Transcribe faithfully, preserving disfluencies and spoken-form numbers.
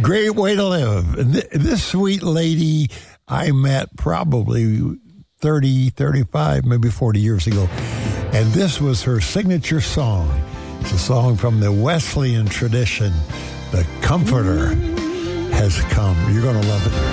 Great way to live. And th- this sweet lady I met probably thirty, thirty-five, maybe forty years ago. And this was her signature song. It's a song from the Wesleyan tradition. The Comforter has come. You're going to love it.